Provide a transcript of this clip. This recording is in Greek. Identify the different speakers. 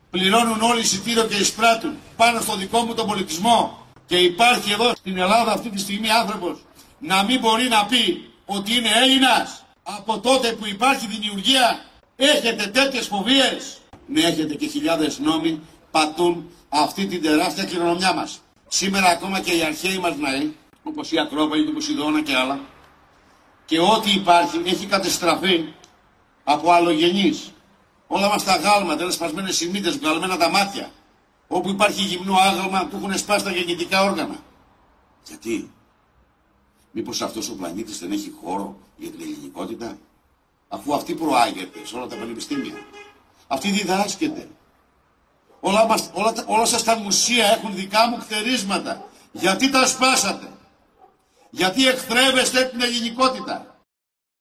Speaker 1: πληρώνουν όλοι εισιτήριο και εισπράττουν πάνω στο δικό μου τον πολιτισμό, και υπάρχει εδώ στην Ελλάδα αυτή τη στιγμή άνθρωπος να μην μπορεί να πει ότι είναι Έλληνας? Από τότε που υπάρχει δημιουργία έχετε τέτοιες φοβίες? Ναι, έχετε, και χιλιάδες νόμοι πατούν αυτή την τεράστια κληρονομιά μας. Σήμερα ακόμα και οι αρχαίοι μας ναοί, όπως η Ακρόπολη του Ποσειδώνα και άλλα, και ό,τι υπάρχει έχει κατεστραφεί από αλλογενείς. Όλα μας τα γάλματα είναι σπασμένες οι μύτες, βγαλμένα τα μάτια. Όπου υπάρχει γυμνό άγαλμα που έχουν σπάσει τα γεννητικά όργανα. Γιατί? Μήπως αυτός ο πλανήτης δεν έχει χώρο για την ελληνικότητα? Αφού αυτή προάγεται σε όλα τα πανεπιστήμια. Αυτή διδάσκεται. Όλα σας τα μουσεία έχουν δικά μου χτερίσματα. Γιατί τα σπάσατε? Γιατί εχθρεύεστε την ελληνικότητα?